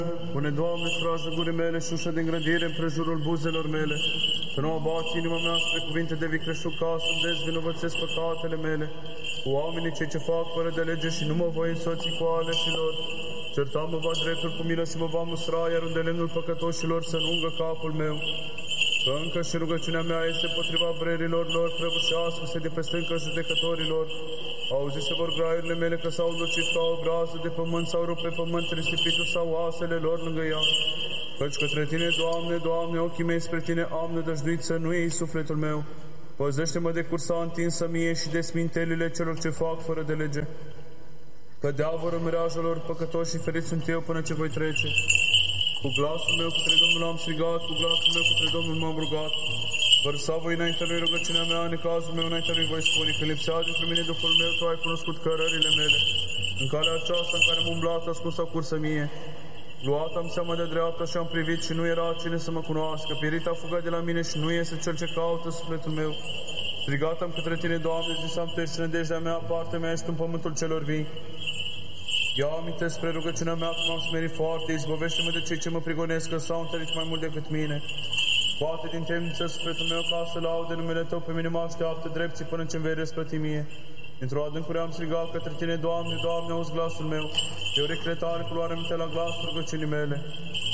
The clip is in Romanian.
Pune, Doamne, strajă gurii mele și ușă din grădire împrejurul buzelor mele, să nu abați inima mea spre cuvinte de vicleșug, ca să-mi dezvinovățesc păcatele mele, cu oamenii cei ce fac fără de lege și nu mă voi însoți cu aleșilor. Certam-mă va dreptul cu milă și mă va mustra, iar unde lemnul păcătoșilor să nu ungă capul meu. Că încă și rugăciunea mea este împotriva vrerilor lor, prăbușească-se de pe stâncă judecătorilor. Auzi se vor graiurile mele că s-au lucit ca o brază de pământ, sau rupt pe pământ risipitul sau oasele lor lângă ea. Căci către Tine, Doamne, Doamne, ochii mei spre Tine am nădăjduit, să nu iei sufletul meu. Păzește-mă de cursa întinsă mie și de smintelile celor ce fac fără de lege. Că deavără mireajelor păcătoși și ferit sunt eu până ce voi trece. Cu glasul meu către Domnul am strigat, cu glasul meu către Domnul m-am rugat. Vărsa voi înaintea lui rugăciunea mea, în cazul meu înaintea lui voi spune, că lipsea dintre mine Duhul meu, Tu ai cunoscut cărările mele. În calea aceasta în care am umblat, ascuns-a cursă mie. Luat am seama de dreapta și am privit și nu era cine să mă cunoască. Pierit a fugat de la mine și nu este cel ce caută sufletul meu. Strigat am către Tine, Doamne, zis-am Te și nădejdea mea, partea mea ești în pământul celor vii. Ia aminte spre rugăciunea mea, cum am smerit foarte, izbăvește-mă de cei ce mă prigonesc, că s-au întărit mai mult decât mine. Poate din temniță sufletul meu, ca să laude numele Tău, pe mine mă așteaptă drepții până ce-mi vei răsplăti mie. Într-o adâncure am strigat către Tine, Doamne, Doamne, auzi glasul meu. Eu recretare cu luare minte la glasul rugăciunii mele.